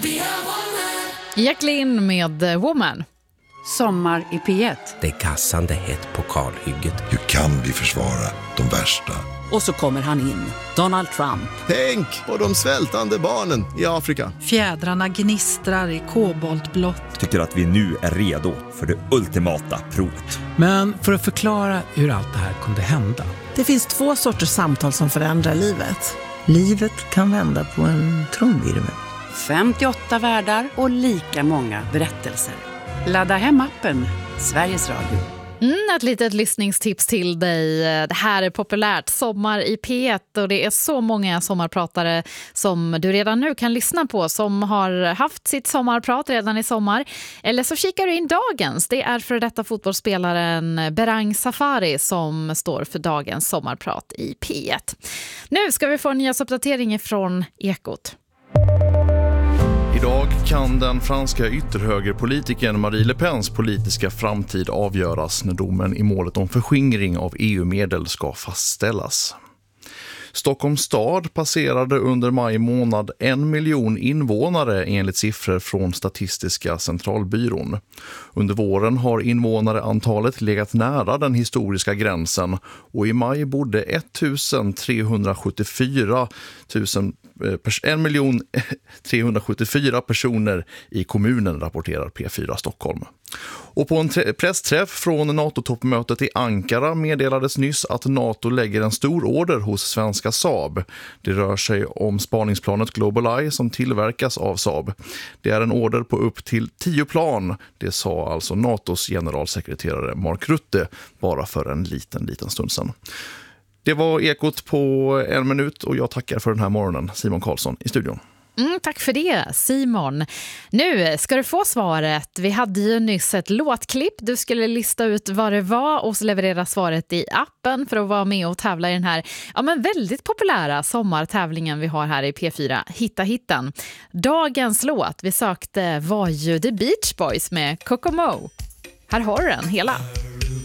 Jacqueline med Woman. Sommar i P1. Det är gassande hett på kalhygget. Hur kan vi försvara de värsta? Och så kommer han in, Donald Trump. Tänk på de svältande barnen i Afrika. Fjädrarna gnistrar i koboltblått. Tycker att vi nu är redo för det ultimata provet. Men för att förklara hur allt det här kunde hända. Det finns 2 sorters samtal som förändrar livet. Livet kan vända på en trumvirvel. 58 världar och lika många berättelser. Ladda hem appen Sveriges Radio. Ett litet lyssningstips till dig. Det här är populärt, Sommar i P1, och det är så många sommarpratare som du redan nu kan lyssna på som har haft sitt sommarprat redan i sommar. Eller så kikar du in dagens. Det är för detta fotbollsspelaren Berang Safari som står för dagens sommarprat i P1. Nu ska vi få en nyhetsuppdatering från Ekot. Idag kan den franska ytterhögerpolitikern Marie Le Pens politiska framtid avgöras när domen i målet om förskingring av EU-medel ska fastställas. Stockholms stad passerade under maj månad 1 miljon invånare enligt siffror från Statistiska centralbyrån. Under våren har invånareantalet legat nära den historiska gränsen och i maj bodde 1 374 personer i kommunen, rapporterar P4 Stockholm. Och på en pressträff från NATO-toppmötet i Ankara meddelades nyss att NATO lägger en stor order hos svenska Saab. Det rör sig om spaningsplanet GlobalEye som tillverkas av Saab. Det är en order på upp till 10 plan. Det sa alltså NATOs generalsekreterare Mark Rutte bara för en liten stund sedan. Det var Ekot på 1 minut och jag tackar för den här morgonen. Simon Karlsson i studion. Tack för det, Simon. Nu ska du få svaret. Vi hade ju nyss ett låtklipp. Du skulle lista ut vad det var och så leverera svaret i appen för att vara med och tävla i den här väldigt populära sommartävlingen vi har här i P4, Hitta Hittan. Dagens låt vi sökte var ju The Beach Boys med Kokomo. Här har du den hela.